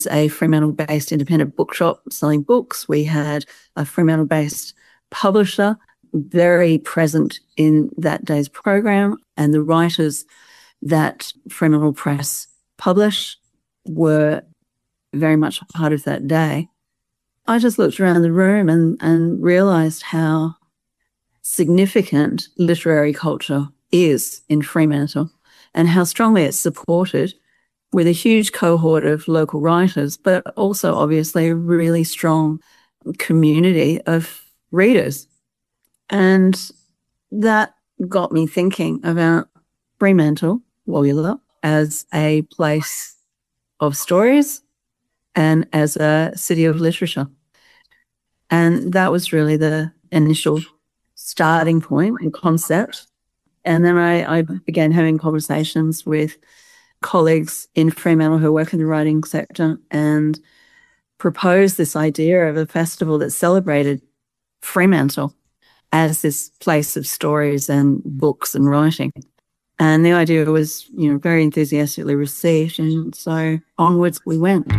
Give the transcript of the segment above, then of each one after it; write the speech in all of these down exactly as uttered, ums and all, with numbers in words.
a Fremantle-based independent bookshop selling books. We had a Fremantle-based publisher very present in that day's program, and the writers that Fremantle Press publish were very much a part of that day. I just looked around the room and, and realised how significant literary culture is in Fremantle and how strongly it's supported, with a huge cohort of local writers, but also obviously a really strong community of readers. And that got me thinking about Fremantle, Woolloomooloo, as a place of stories and as a city of literature. And that was really the initial starting point and concept. And then I, I began having conversations with colleagues in Fremantle who work in the writing sector and proposed this idea of a festival that celebrated Fremantle as this place of stories and books and writing. And the idea was, you know, very enthusiastically received, and so onwards we went.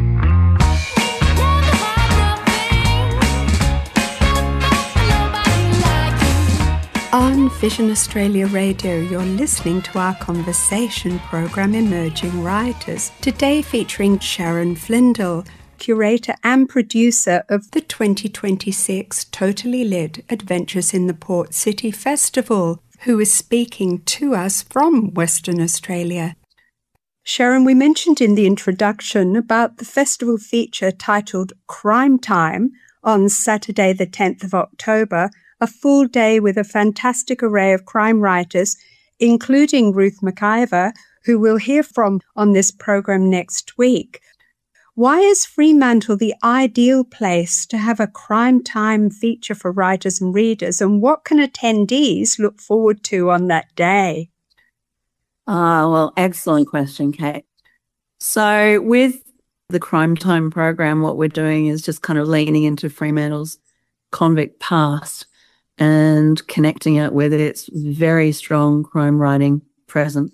On Vision Australia Radio, you're listening to our conversation program, Emerging Writers, today featuring Sharon Flindle, curator and producer of the twenty twenty-six Totally Lit Adventures in the Port City Festival, who is speaking to us from Western Australia. Sharon, we mentioned in the introduction about the festival feature titled Crime Time on Saturday the tenth of October, a full day with a fantastic array of crime writers, including Ruth McIver, who we'll hear from on this program next week. Why is Fremantle the ideal place to have a crime time feature for writers and readers, and what can attendees look forward to on that day? Ah, uh, well, excellent question, Kate. So with the Crime Time program, what we're doing is just kind of leaning into Fremantle's convict past and connecting it with its very strong crime writing present.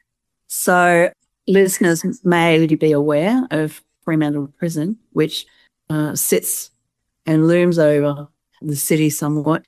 So listeners may already be aware of Fremantle Prison, which uh, sits and looms over the city somewhat.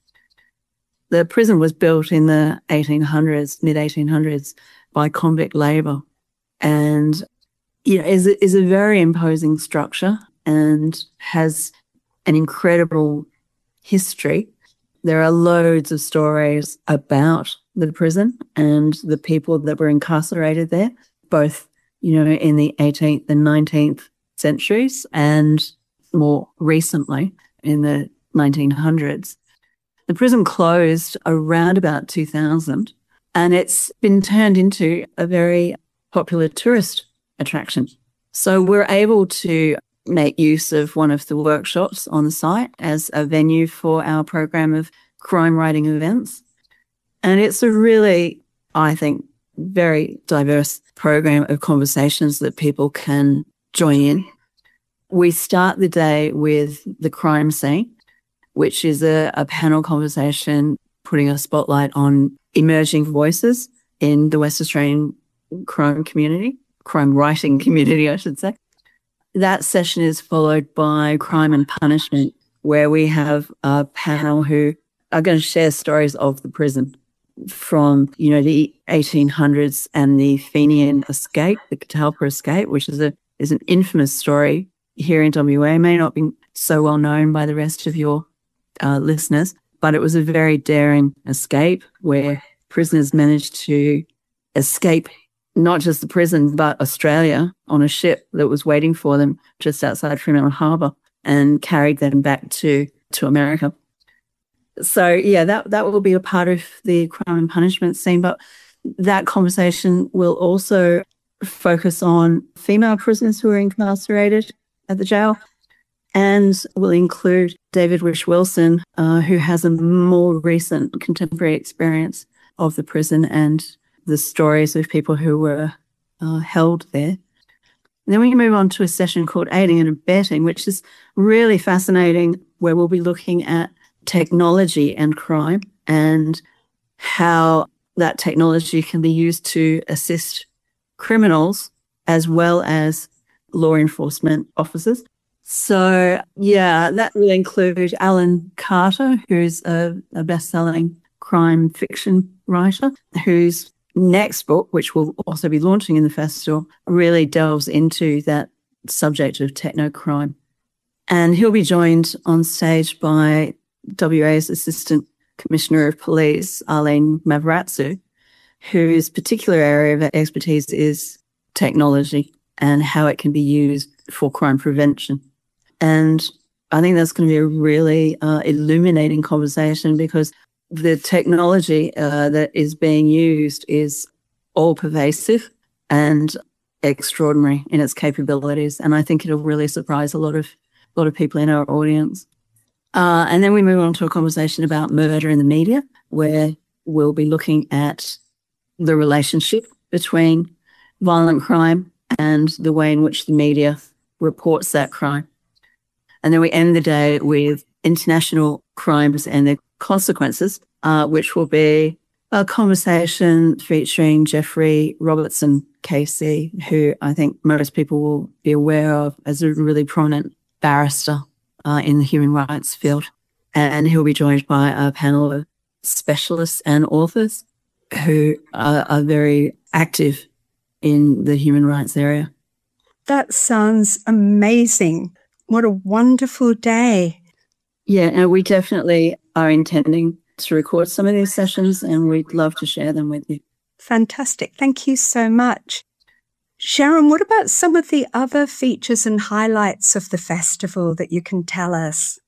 The prison was built in the eighteen hundreds, mid eighteen hundreds, by convict labour, and you know, is is a very imposing structure and has an incredible history. There are loads of stories about the prison and the people that were incarcerated there, both, you know, in the eighteenth and nineteenth centuries and more recently in the nineteen hundreds. The prison closed around about two thousand, and it's been turned into a very popular tourist attraction. So we're able to make use of one of the workshops on the site as a venue for our program of crime writing events. And it's a really, I think, very diverse program of conversations that people can join in. We start the day with the crime scene, which is a, a panel conversation putting a spotlight on emerging voices in the West Australian crime community, crime writing community, I should say. That session is followed by Crime and Punishment, where we have a panel who are going to share stories of the prison from, you know, the eighteen hundreds and the Fenian escape, the Catalpa escape, which is a is an infamous story here in W A, may not be so well known by the rest of your uh, listeners, but it was a very daring escape where prisoners managed to escape not just the prison, but Australia on a ship that was waiting for them just outside Fremantle Harbour and carried them back to, to America. So, yeah, that, that will be a part of the Crime and Punishment scene, but that conversation will also focus on female prisoners who are incarcerated at the jail, and will include David Wish-Wilson, uh, who has a more recent contemporary experience of the prison and the stories of people who were uh, held there. And then we move on to a session called Aiding and Abetting, which is really fascinating, where we'll be looking at technology and crime and how that technology can be used to assist criminals as well as law enforcement officers. So, yeah, that will include Alan Carter, who's a, a best-selling crime fiction writer, whose next book, which will also be launching in the festival, really delves into that subject of techno-crime. And he'll be joined on stage by W A's Assistant Commissioner of Police, Arlene Mavratsu, whose particular area of expertise is technology and how it can be used for crime prevention. And I think that's going to be a really uh, illuminating conversation, because the technology uh, that is being used is all pervasive and extraordinary in its capabilities. And I think it'll really surprise a lot of a lot of people in our audience. Uh, and then we move on to a conversation about murder in the media, where we'll be looking at the relationship between violent crime and the way in which the media reports that crime. And then we end the day with international crimes and their consequences, uh, which will be a conversation featuring Jeffrey Robertson Casey, who I think most people will be aware of as a really prominent barrister uh, in the human rights field. And he'll be joined by a panel of specialists and authors who are, are very active in the human rights area. That sounds amazing. What a wonderful day. Yeah, and we definitely are intending to record some of these sessions, and we'd love to share them with you. Fantastic. Thank you so much. Sharon, what about some of the other features and highlights of the festival that you can tell us?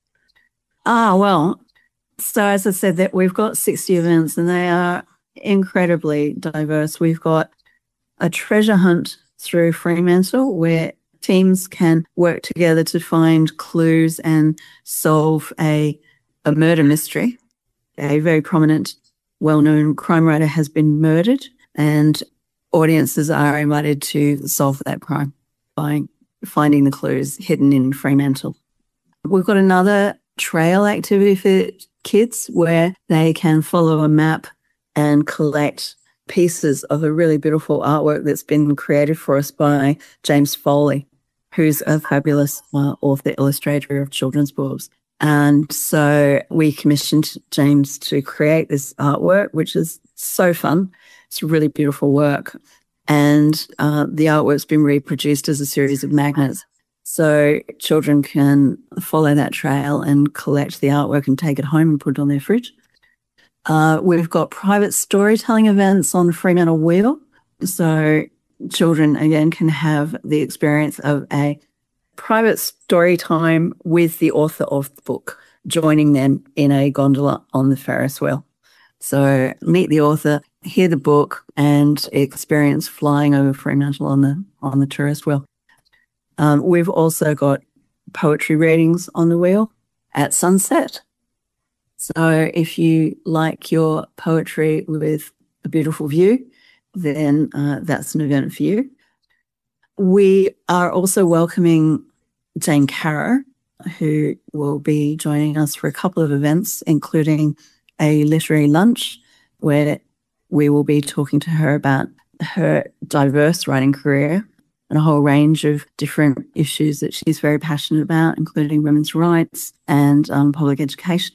Ah, well, so as I said, that we've got sixty events, and they are incredibly diverse. We've got a treasure hunt through Fremantle, where teams can work together to find clues and solve a, a murder mystery. A very prominent, well-known crime writer has been murdered, and audiences are invited to solve that crime by finding the clues hidden in Fremantle. We've got another trail activity for kids where they can follow a map and collect pieces of a really beautiful artwork that's been created for us by James Foley, who's a fabulous uh, author, illustrator of children's books. And so we commissioned James to create this artwork, which is so fun. It's really beautiful work. And uh, the artwork's been reproduced as a series of magnets. So children can follow that trail and collect the artwork and take it home and put it on their fridge. Uh, we've got private storytelling events on Fremantle Wheel. So children, again, can have the experience of a private story time with the author of the book, joining them in a gondola on the Ferris wheel. So meet the author, hear the book, and experience flying over Fremantle on the on the tourist wheel. Um, we've also got poetry readings on the wheel at sunset. So if you like your poetry with a beautiful view, then uh, that's an event for you. We are also welcoming Jane Carroll, who will be joining us for a couple of events, including a literary lunch where we will be talking to her about her diverse writing career and a whole range of different issues that she's very passionate about, including women's rights and um, public education.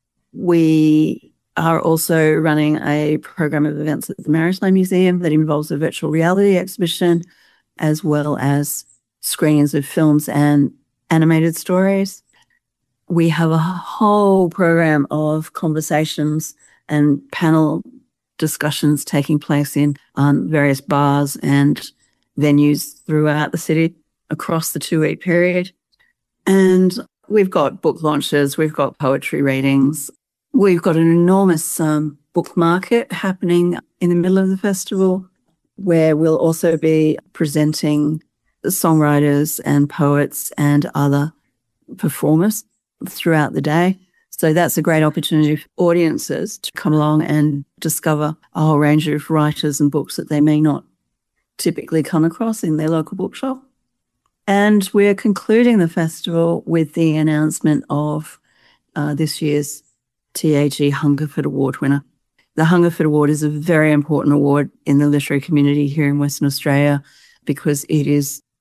We are also running a program of events at the Maritime Museum that involves a virtual reality exhibition, as well as screenings of films and animated stories. We have a whole program of conversations and panel discussions taking place in um, various bars and venues throughout the city across the two-week period. And we've got book launches, we've got poetry readings, we've got an enormous um, book market happening in the middle of the festival, where we'll also be presenting songwriters and poets and other performers throughout the day. So that's a great opportunity for audiences to come along and discover a whole range of writers and books that they may not typically come across in their local bookshop. And we're concluding the festival with the announcement of uh, this year's T A G Hungerford Award winner. The Hungerford Award is a very important award in the literary community here in Western Australia because it is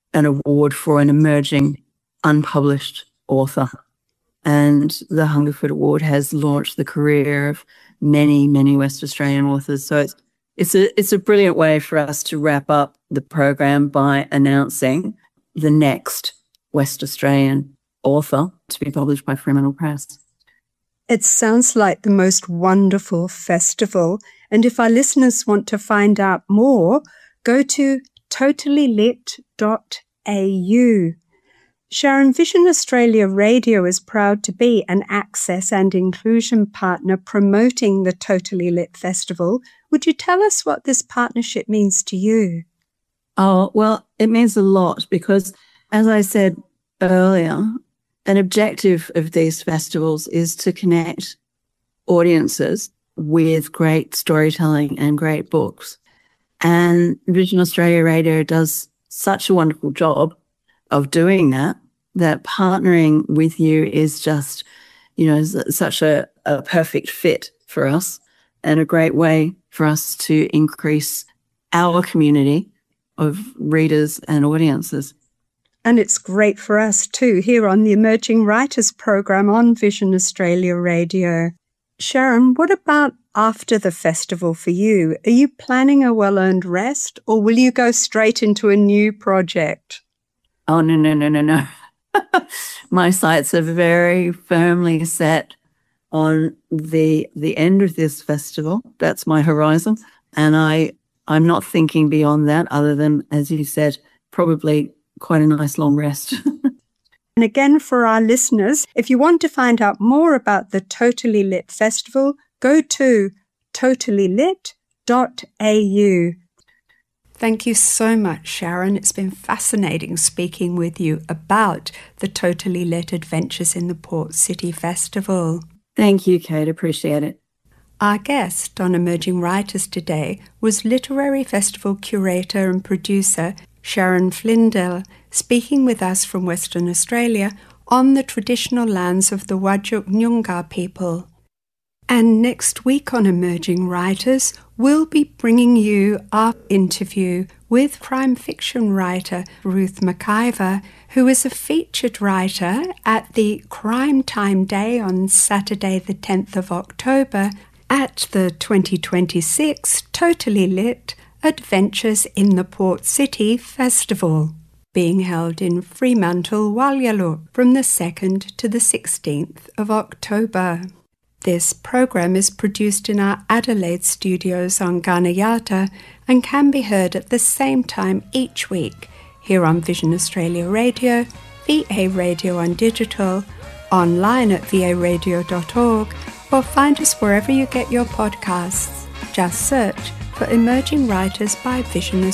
an award for an emerging unpublished author. And the Hungerford Award has launched the career of many, many West Australian authors. So it's it's a it's a brilliant way for us to wrap up the program by announcing the next West Australian author to be published by Fremantle Press. It sounds like the most wonderful festival. And if our listeners want to find out more, go to totally lit dot a u. Sharon, Vision Australia Radio is proud to be an access and inclusion partner promoting the Totally Lit Festival. Would you tell us what this partnership means to you? Oh, well, it means a lot because, as I said earlier, an objective of these festivals is to connect audiences with great storytelling and great books. And Vision Australia Radio does such a wonderful job of doing that, that partnering with you is just, you know, such a, a perfect fit for us and a great way for us to increase our community of readers and audiences. And it's great for us too, here on the Emerging Writers Program on Vision Australia Radio. Sharon, what about after the festival for you? Are you planning a well-earned rest, or will you go straight into a new project? Oh, no, no, no, no, no. My sights are very firmly set on the the end of this festival. That's my horizon. And I, I'm not thinking beyond that other than, as you said, probably quite a nice long rest. And again, for our listeners, if you want to find out more about the Totally Lit Festival, go to totally lit dot a u. Thank you so much, Sharon. It's been fascinating speaking with you about the Totally Lit Adventures in the Port City Festival. Thank you, Kate. Appreciate it. Our guest on Emerging Writers today was literary festival curator and producer Sharon Flindell, speaking with us from Western Australia on the traditional lands of the Whadjuk Noongar people. And next week on Emerging Writers, we'll be bringing you our interview with crime fiction writer Ruth McIver, who is a featured writer at the Crime Time Day on Saturday the tenth of October at the twenty twenty-six Totally Lit Adventures in the Port City Festival, being held in Fremantle, Walyaluk from the second to the sixteenth of October. This program is produced in our Adelaide studios on Ganayata and can be heard at the same time each week here on Vision Australia Radio, V A Radio on digital, online at v a radio dot org, or find us wherever you get your podcasts. Just search for Emerging Writers by Vision